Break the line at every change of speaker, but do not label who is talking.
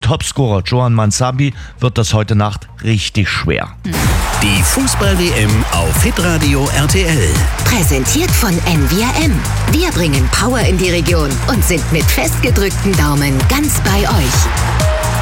Topscorer Johan Mansabi wird das heute Nacht richtig schwer.
Die Fußball-WM auf Hitradio RTL.
Präsentiert von NVRM. Wir bringen Power in die Region und sind mit festgedrückten Daumen ganz bei euch.